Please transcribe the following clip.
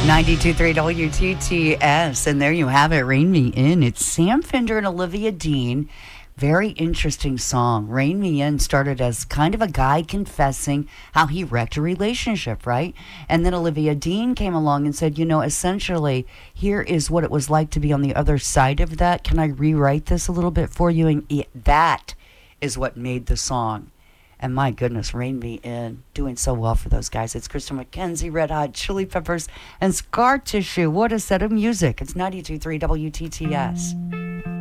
92.3 WTTS, and there you have it, Rain Me In. It's Sam Fender and Olivia Dean. Very interesting song. Rain Me In started as kind of a guy confessing how he wrecked a relationship, right? And then Olivia Dean came along and said, essentially, here is what it was like to be on the other side of that. Can I rewrite this a little bit for you? And that is what made the song. And my goodness, Rain Me In, doing so well for those guys. It's Crystal McKenzie, Red Hot Chili Peppers, and Scar Tissue. What a set of music. It's 92.3 WTTS.